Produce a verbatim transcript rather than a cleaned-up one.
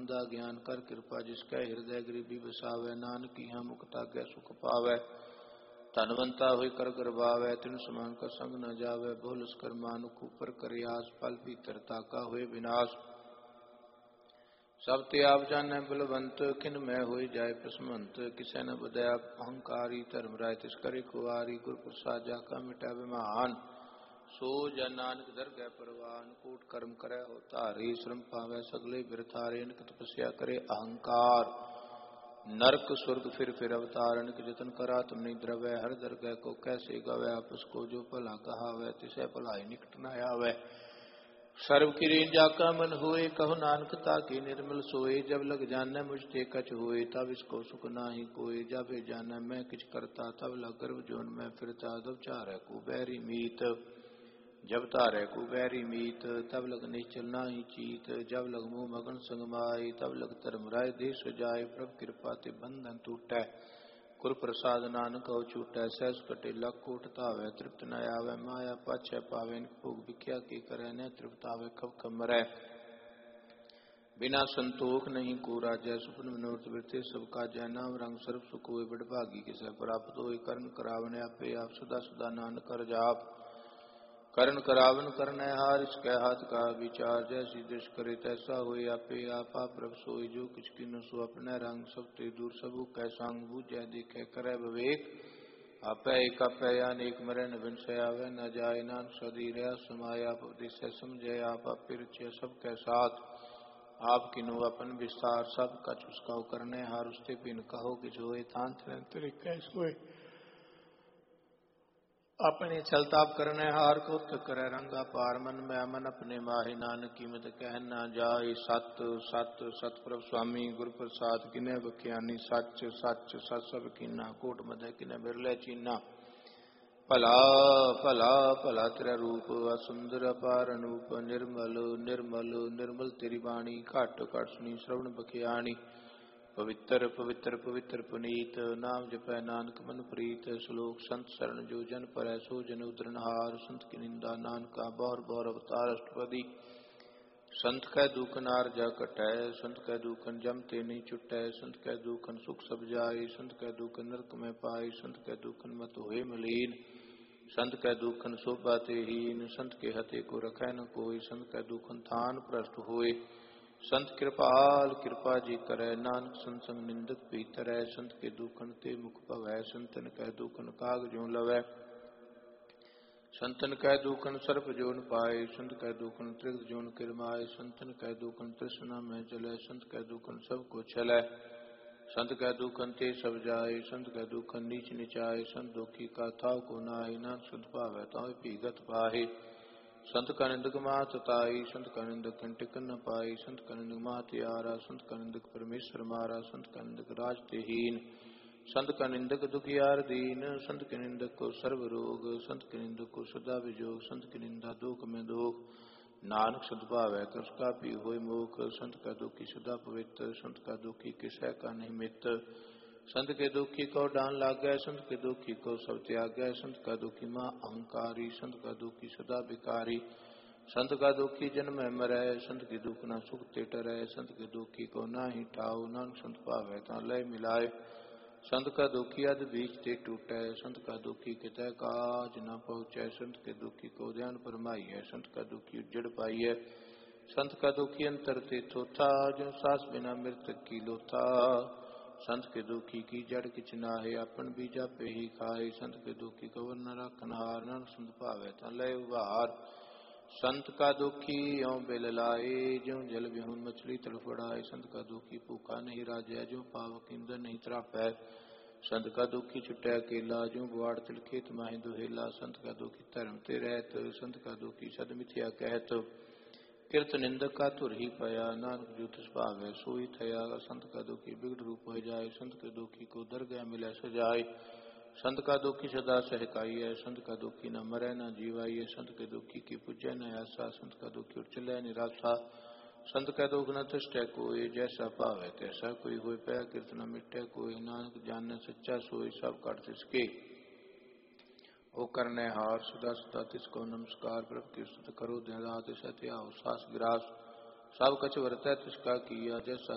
अंधा ज्ञान कर कृपा जिसकै हृदय गरीबी बसावै नानक यहाँ मुक्ता कै सुख पावै धनवंता होई कर गरबावै तिन समान का संग न जावै बोलस कर मानुख ऊपर करयास फल भीतरता का होए विनाश सब ते आप जानै बलवंत किन मैं होई जाय पसमंत किसै न बदया अहंकारी धर्म राय तिस करे कुवारी गुर प्रसाद जाका मिटै विमान सो जन नानक दरगह परवान कोट कर्म करे हो तारी श्रम पावै सगले बिरथारे निक तपस्या करे अहंकार नरक स्वर्ग फिर फिर अवतारण के जतन करा तुमने द्रवै हर दरगह को कैसे गवै आपस को जो भला कहावै तिसै भलाई निकट न आवै सर्व किरीन जाका मन होए कहो नानक ताकि निर्मल सोए जब लग जानै मुझ ते कछ होए तब इसको सुख नाही कोई जब जानै मैं किछ करता तब लग गर्भ जोन में फिरता तब चारै को बैरी मीत जब तारै को बैरी मीत तब लग निश्चल नाही चीत जब लग मुँह मगन संग माई तब लग धर्म राय देश जाय प्रभ कृपा ते बंधन टूटै गुर प्रसाद नानक हो छूटै सहस कटे लख कोट धावै तृप्त न आवै माया पाछै पावै भोग भिख्या की करै न तृप्त आवे खब खब मरै बिना संतोख नहीं को राजै सुपन मनोरथ वृत्ति सब काजै नाम रंग सर्व सुख होए बड़भागी किसै प्राप्त होए करण करावन आपे आप सदा सदा नानक कर जाप करण करावन करन हार इसकै हाथ का विचार जैसी दृश करे तैसा होए आपे आप प्रभ सोई जो किछ किन सो अपने रंग सब ते दूर सबू कै संग बूझै देखे करे विवेक आपै एक आपै अनेक मरै न बिनसै आवे न जाय नान सदी रहा समाया आप उपदेशै समझै आप आपे रचै सब कै साथ आप किनो अपन विस्तार सब कछ उसका करने हार उसते बिन कहो किछ होए तान तरीकै सोए अपने छलताप करने हार को करे रंगा पार मन में अमन अपने माहे नानक कीमत कहना जाय सत सत सतप्रभ स्वामी गुरु प्रसाद किने बख्यानी सच सच सत सब कीना कोट मधे किने बिरले चीना भला भला भला तेरा रूप असुंदर अपार अनूप निर्मल निर्मल निर्मल तेरी बाणी घट घट सुनी श्रवण बख्यानी पवित्र पवित्र पवित्र पुनीत नाम जपै नानक मन प्रीत श्लोक संत शरण जो जन पर सो जन उद्रनहार संत की निंदा नानका बौर बौर अवतार अष्टपदी संत कै दुख नार जा कटै संत कै दुखन जम ते नहीं छुटै संत कै दुखन सुख सब जाय संत कै दुखन नरक में पाए संत कै दुखन मत होए मलीन संत कै दुखन शोभा ते हीन संत के हते को रखै न कोई संत कै दुखन थान भ्रष्ट होए संत कृपाल कृपा जी करे नानक संत संग निंदक पीतरै संत के दुखन ते मुख भवै संतन कै दुखन काग जो लवै संतन कै दुखन सर्प जोन पाए संत कै दुखन त्रिगत जोन किरमाए संतन कै दुखन तृष्णा में चलै संत कै दुखन सब को छलै संत कै दुखन ते सब जाए संत कै दुखन नीच निचाए संत दुखी का थाव को नाय नानक संत पावै ताव पीगत पाहे संत का निंदक मात ताई संत का निंदक टिकन न पाई संत का निंदक मात यारा संत का निंदक परमेश्वर मारा संत का निंदक राज तेहीन संत का निंदक दुखियार दीन संत के निंदक को सर्व रोग संत के निंदक को सदा विजोग संत की निंदा दुख में दुख नानक संत भावै कर उसका पी होय मोख संत का दुखी सदा पवित्र संत का दुखी किसै का नहीं मित्र संत के दुखी को डान लागै संत के दुखी को सब त्यागै संत का दुखी माँ अहंकारी संत का दुखी सदा विकारी संत का दुखी जन्म मरै संत के दुख ना सुख ते टरै संत के दुखी को ना ही ठाओ नानक संत पावै ता लय मिलाए संत का दुखी अध बीच ते टूटै संत का दुखी कितै काज न पहुँचै संत के दुखी को ध्यान फरमाइए संत का दुखी उजड़ पाइए संत का दुखी अंतर ते थोथा जो सास बिना मृतक की लोथा संत के दुखी की जड़ किछ नाहे अपन भी जापे ही खाए संत के दुखी कवर न रखन हार नानक संत पावै ता लय उबार संत का दुखी यों बिल लाए ज्यों जल बिहुन मछली तड़फड़ाए संत का दुखी भूखा नहीं राजै ज्यों पावक इंद्र नहीं त्रापै संत का दुखी छुटै अकेला ज्यों बुआड़ तिलखेत माहि दुहेला संत का दुखी धर्म ते रहत संत का दुखी सद मिथ्या कहत किरत निंदक का तुर ही पया नानक जो तिस भावै सोई थया संत का दुखी बिगड़ रूप हो जाए संत के दुखी को दरगह मिलै सजाए संत का दुखी सदा सहकाई है संत का दुखी न मरै न जीवाई संत के दुखी की पूजै न आसा संत का दुखी उचलै निराशा संत का दुख न तिष्ठै कोई जैसा भावै तैसा कोई होय पै किरत न मिटै कोई नानक जानै सच्चा सोई सब कट तिसके ओ करने हार सदा सदा तिसको नमस्कार प्रभु की स्तुति करो दिन रात सत्या सास गिरास सब कछ वर्तै तिसका किया जैसा